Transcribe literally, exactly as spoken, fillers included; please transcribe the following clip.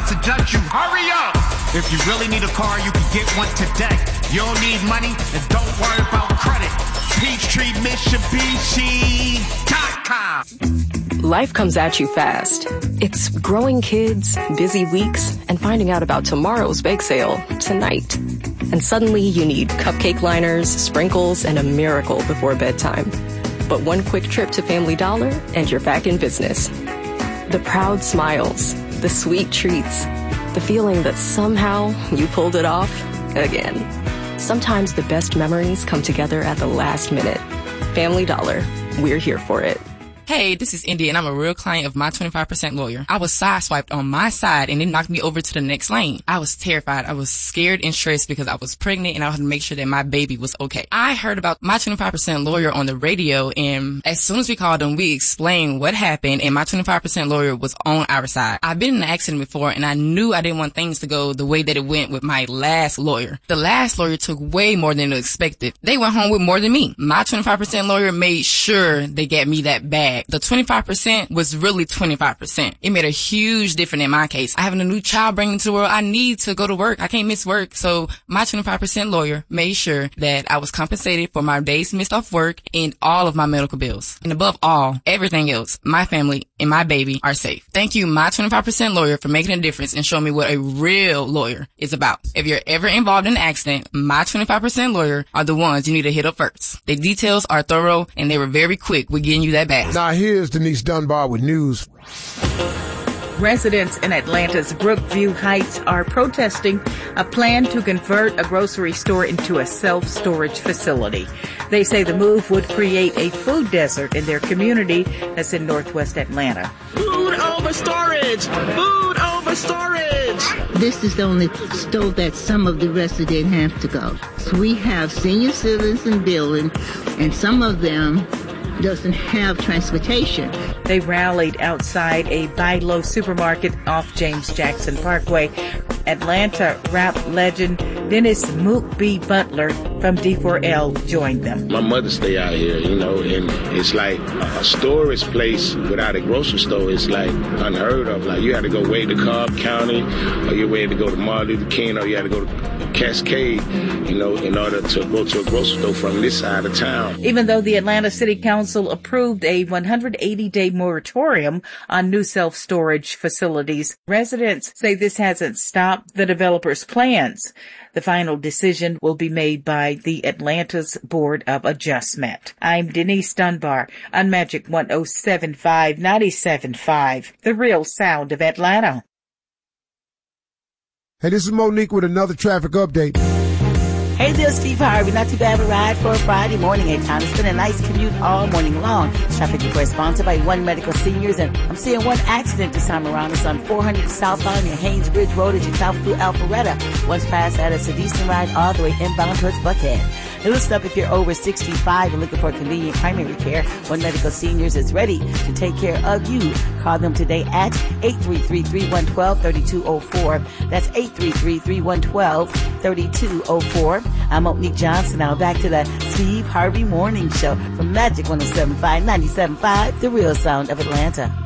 suggest you hurry up. If you really need a car, you can get one today. You don't need money, and don't worry about credit. Peachtree Mitsubishi dot com. Life comes at you fast. It's growing kids, busy weeks, and finding out about tomorrow's bake sale tonight. And suddenly you need cupcake liners, sprinkles, and a miracle before bedtime. But one quick trip to Family Dollar and you're back in business. The proud smiles, the sweet treats, the feeling that somehow you pulled it off again. Sometimes the best memories come together at the last minute. Family Dollar, we're here for it. Hey, this is Indy, and I'm a real client of My twenty-five percent Lawyer. I was sideswiped on my side, and it knocked me over to the next lane. I was terrified. I was scared and stressed because I was pregnant, and I had to make sure that my baby was okay. I heard about My twenty-five percent Lawyer on the radio, and as soon as we called them, we explained what happened, and My twenty-five percent Lawyer was on our side. I've been in an accident before, and I knew I didn't want things to go the way that it went with my last lawyer. The last lawyer took way more than expected. They went home with more than me. My twenty-five percent Lawyer made sure they got me that bag. The twenty-five percent was really twenty-five percent. It made a huge difference in my case. I having a new child bringing into the world. I need to go to work. I can't miss work. So My twenty-five percent Lawyer made sure that I was compensated for my days missed off work and all of my medical bills. And above all, everything else, my family and my baby are safe. Thank you, My twenty-five percent Lawyer, for making a difference and showing me what a real lawyer is about. If you're ever involved in an accident, My twenty-five percent Lawyer are the ones you need to hit up first. The details are thorough and they were very quick with getting you that back. Now here's Denise Dunbar with news. Residents in Atlanta's Brookview Heights are protesting a plan to convert a grocery store into a self-storage facility. They say the move would create a food desert in their community that's in northwest Atlanta. Food over storage! Food over storage! This is the only store that some of the residents have to go. So we have senior citizen building, and some of them doesn't have transportation. They rallied outside a Buy Low supermarket off James Jackson Parkway. Atlanta rap legend Dennis Mook B. Butler from D four L joined them. My mother stay out here, you know, and it's like a storage place without a grocery store is like unheard of. Like you had to go way to Cobb County, or you had to go to Martin Luther King, or you had to go to Cascade, you know, in order to go to a grocery store from this side of town. Even though the Atlanta City Council approved a one hundred eighty day moratorium on new self-storage facilities, residents say this hasn't stopped the developers' plans. The final decision will be made by the Atlanta's Board of Adjustment. I'm Denise Dunbar on Magic one oh seven point five, ninety-seven point five, the real sound of Atlanta. Hey, this is Monique with another traffic update. Hey there, Steve Harvey. Not too bad of a ride for a Friday morning in town. It's been a nice commute all morning long. Traffic report sponsored by One Medical Seniors, and I'm seeing one accident this time around. It's on four hundred southbound near Haynes Bridge Road as you travel through Alpharetta. Once past that, it's a decent ride all the way inbound towards Buckhead. And listen up, if you're over sixty-five and looking for convenient primary care, One Medical Seniors is ready to take care of you. Call them today at eight three three, three one two, three two zero four. That's eight three three, three one two, three two zero four. I'm Monique Johnson. Now back to the Steve Harvey Morning Show from Magic one oh seven point five, ninety-seven point five, the real sound of Atlanta.